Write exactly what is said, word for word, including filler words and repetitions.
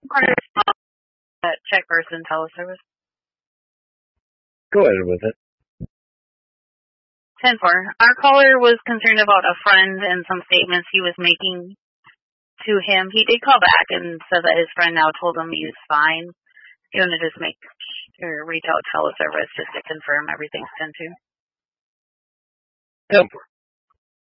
Check person teleservice. Go ahead with it. ten four. Our caller was concerned about a friend and some statements he was making to him. He did call back and said that his friend now told him he's fine. He wanted to just make or reach out teleservice just to confirm everything's ten two. ten four.